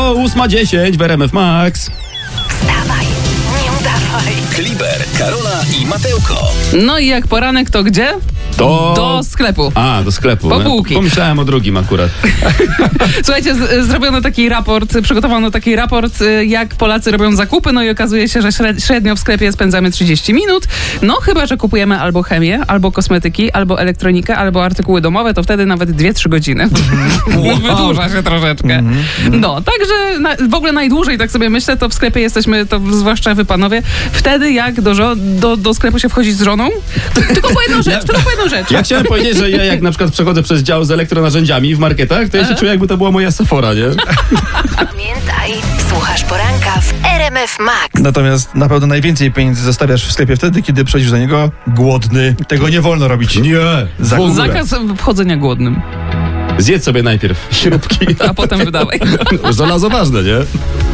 Halo, 8:10 w RMF Max. Wstawaj, nie udawaj. Kliber, Karola i Mateuko. No i jak poranek, to gdzie? Do sklepu. Do sklepu. Po bułki. Pomyślałem o drugim akurat. Słuchajcie, zrobiono taki raport, przygotowano taki raport, jak Polacy robią zakupy, no i okazuje się, że średnio w sklepie spędzamy 30 minut. No chyba, że kupujemy albo chemię, albo kosmetyki, albo elektronikę, albo artykuły domowe, to wtedy nawet 2-3 godziny. Wydłuża się troszeczkę. No, także w ogóle najdłużej, tak sobie myślę, to w sklepie jesteśmy, to zwłaszcza wy panowie, wtedy jak do sklepu się wchodzi z żoną. Tylko po jedną rzecz. Ja chciałem powiedzieć, że ja jak na przykład przechodzę przez dział z elektronarzędziami w marketach, to ja się czuję, jakby to była moja Sephora, nie? Pamiętaj, słuchasz poranka w RMF Max. Natomiast na pewno najwięcej pieniędzy zostawiasz w sklepie wtedy, kiedy przychodzisz do niego głodny. Tego nie wolno robić. Nie. Za ogóle. Zakaz wchodzenia głodnym, Zjedz sobie najpierw śrubki. a potem wydawaj. Żelazo ważne, nie?